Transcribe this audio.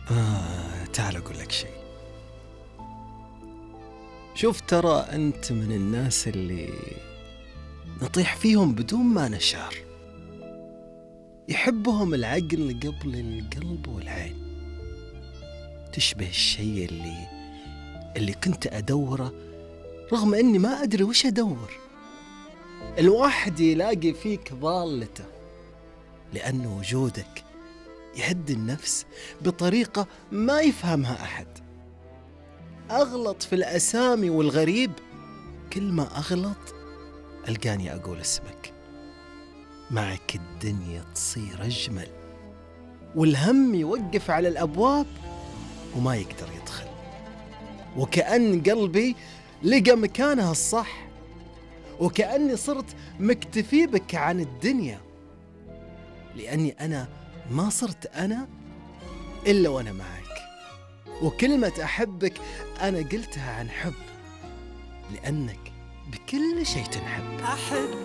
تعال أقول لك شيء. شوف، ترى أنت من الناس اللي نطيح فيهم بدون ما نشعر. يحبهم العقل قبل القلب والعين. تشبه الشيء اللي كنت أدوره رغم أني ما أدري وش أدور. الواحد يلاقي فيك ضالته لأن وجودك يهدي النفس بطريقة ما يفهمها أحد. أغلط في الأسامي والغريب، كل ما أغلط ألقاني أقول اسمك. معك الدنيا تصير أجمل، والهم يوقف على الأبواب وما يقدر يدخل، وكأن قلبي لقى مكانها الصح، وكأني صرت مكتفي بك عن الدنيا، لأني أنا ما صرت أنا إلا وأنا معك. وكلمة أحبك أنا قلتها عن حب، لأنك بكل شيء تنحب.